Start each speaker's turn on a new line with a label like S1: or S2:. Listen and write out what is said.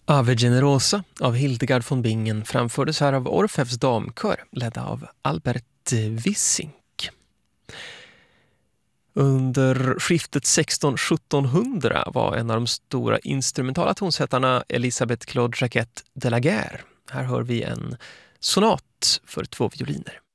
S1: Ave Generosa av Hildegard von Bingen framfördes här av Orfeus damkör ledda av Albert Wissink. Under skiftet 1600-1700 var en av de stora instrumentala tonsättarna Elisabeth Claude Jacquet de la Guerre. Här hör vi en sonat för 2 violiner.